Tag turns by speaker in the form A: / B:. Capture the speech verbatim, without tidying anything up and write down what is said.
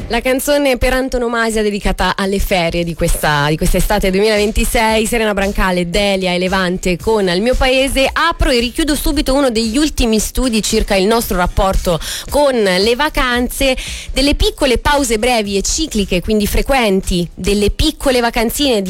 A: La canzone per antonomasia dedicata alle ferie di questa di quest'estate duemilaventisei, Serena Brancale, Delia e Levante con Al mio paese. Apro e richiudo subito uno degli ultimi studi circa il nostro rapporto con le vacanze, delle piccole pause brevi e cicliche, quindi frequenti, delle piccole vacanzine